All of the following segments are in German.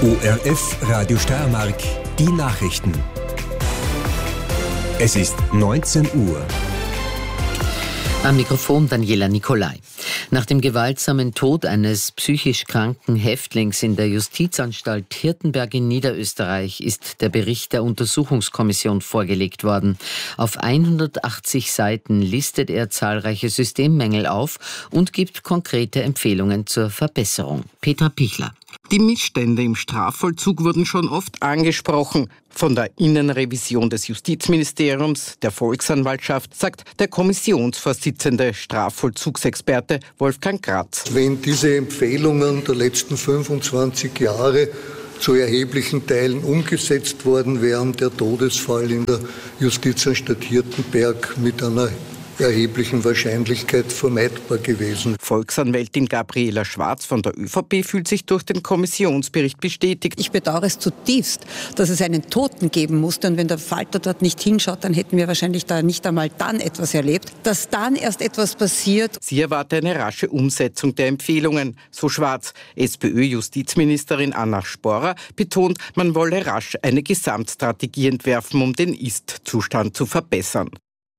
ORF Radio Steiermark, die Nachrichten. Es ist 19 Uhr. Am Mikrofon Daniela Nicolai. Nach dem gewaltsamen Tod eines psychisch kranken Häftlings in der Justizanstalt Hirtenberg in Niederösterreich ist der Bericht der Untersuchungskommission vorgelegt worden. Auf 180 Seiten listet er zahlreiche Systemmängel auf und gibt konkrete Empfehlungen zur Verbesserung. Petra Pichler. Die Missstände im Strafvollzug wurden schon oft angesprochen. Von der Innenrevision des Justizministeriums, der Volksanwaltschaft, sagt der Kommissionsvorsitzende Strafvollzugsexperte Wolfgang Gratz. Wenn diese Empfehlungen der letzten 25 Jahre zu erheblichen Teilen umgesetzt worden wären, der Todesfall in der Justizanstalt Hirtenberg mit einer erheblichen Wahrscheinlichkeit vermeidbar gewesen. Volksanwältin Gabriela Schwarz von der ÖVP fühlt sich durch den Kommissionsbericht bestätigt. Ich bedauere es zutiefst, dass es einen Toten geben musste. Und wenn der Falter dort nicht hinschaut, dann hätten wir wahrscheinlich da nicht einmal dann etwas erlebt. Dass dann erst etwas passiert. Sie erwarte eine rasche Umsetzung der Empfehlungen. So Schwarz. SPÖ-Justizministerin Anna Sporrer betont, man wolle rasch eine Gesamtstrategie entwerfen, um den Ist-Zustand zu verbessern.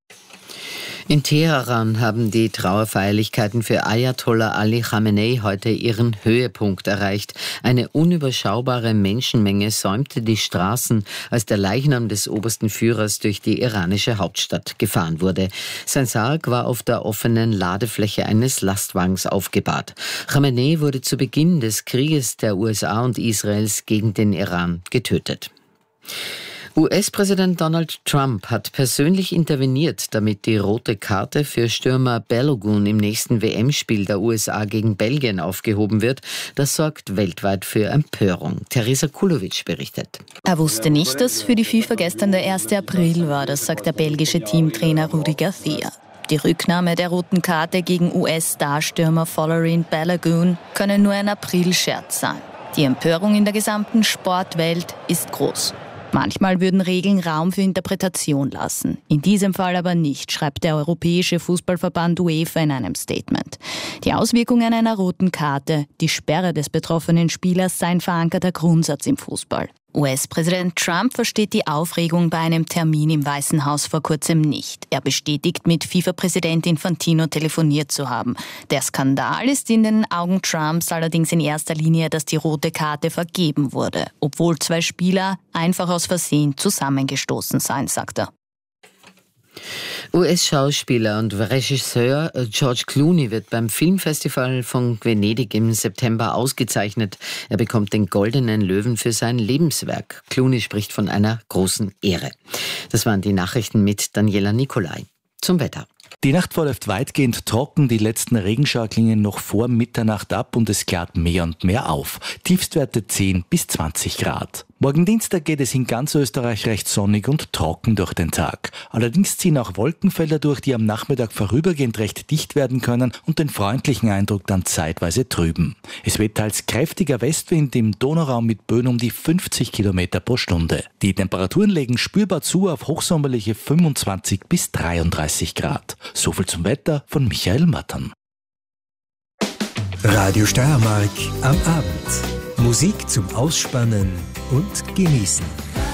In Teheran haben die Trauerfeierlichkeiten für Ayatollah Ali Khamenei heute ihren Höhepunkt erreicht. Eine unüberschaubare Menschenmenge säumte die Straßen, als der Leichnam des obersten Führers durch die iranische Hauptstadt gefahren wurde. Sein Sarg war auf der offenen Ladefläche eines Lastwagens aufgebahrt. Khamenei wurde zu Beginn des Krieges der USA und Israels gegen den Iran getötet. US-Präsident Donald Trump hat persönlich interveniert, damit die rote Karte für Stürmer Balogun im nächsten WM-Spiel der USA gegen Belgien aufgehoben wird. Das sorgt weltweit für Empörung. Teresa Kulovic berichtet. Er wusste nicht, dass für die FIFA gestern der 1. April war, das sagt der belgische Teamtrainer Rudi Garcia. Die Rücknahme der roten Karte gegen US-Starstürmer Folarin Balogun könne nur ein Aprilscherz sein. Die Empörung in der gesamten Sportwelt ist groß. Manchmal würden Regeln Raum für Interpretation lassen. In diesem Fall aber nicht, schreibt der Europäische Fußballverband UEFA in einem Statement. Die Auswirkungen einer roten Karte, die Sperre des betroffenen Spielers, sei ein verankerter Grundsatz im Fußball. US-Präsident Trump versteht die Aufregung bei einem Termin im Weißen Haus vor kurzem nicht. Er bestätigt, mit FIFA-Präsident Infantino telefoniert zu haben. Der Skandal ist in den Augen Trumps allerdings in erster Linie, dass die rote Karte vergeben wurde, obwohl 2 Spieler einfach aus Versehen zusammengestoßen seien, sagt er. US-Schauspieler und Regisseur George Clooney wird beim Filmfestival von Venedig im September ausgezeichnet. Er bekommt den Goldenen Löwen für sein Lebenswerk. Clooney spricht von einer großen Ehre. Das waren die Nachrichten mit Daniela Nicolai. Zum Wetter. Die Nacht verläuft weitgehend trocken, die letzten Regenschauer klingen noch vor Mitternacht ab und es klart mehr und mehr auf. Tiefstwerte 10 bis 20 Grad. Morgen Dienstag geht es in ganz Österreich recht sonnig und trocken durch den Tag. Allerdings ziehen auch Wolkenfelder durch, die am Nachmittag vorübergehend recht dicht werden können und den freundlichen Eindruck dann zeitweise trüben. Es weht teils kräftiger Westwind im Donauraum mit Böen um die 50 Kilometer pro Stunde. Die Temperaturen legen spürbar zu auf hochsommerliche 25 bis 33 Grad. Soviel zum Wetter von Michael Mattern. Radio Steiermark am Abend. Musik zum Ausspannen und Genießen.